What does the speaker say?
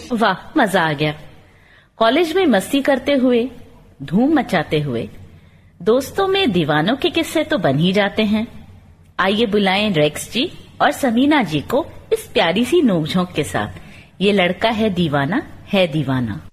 वाह, मजा आ गया। कॉलेज में मस्ती करते हुए, धूम मचाते हुए दोस्तों में दीवानों के किस्से तो बन ही जाते हैं। आइए बुलाएं रेक्स जी और समीना जी को इस प्यारी सी नोकझोंक के साथ। ये लड़का है दीवाना, है दीवाना।